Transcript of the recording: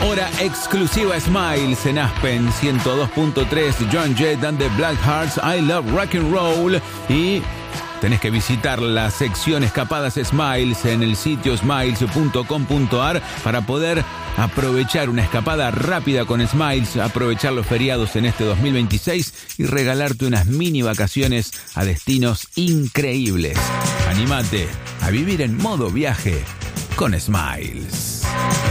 Hora exclusiva Smiles en Aspen 102.3, Joan Jett and the Blackhearts, I Love Rock and Roll. Y tenés que visitar la sección Escapadas Smiles en el sitio smiles.com.ar para poder aprovechar una escapada rápida con Smiles, aprovechar los feriados en este 2026 y regalarte unas mini vacaciones a destinos increíbles. Anímate a vivir en modo viaje con Smiles.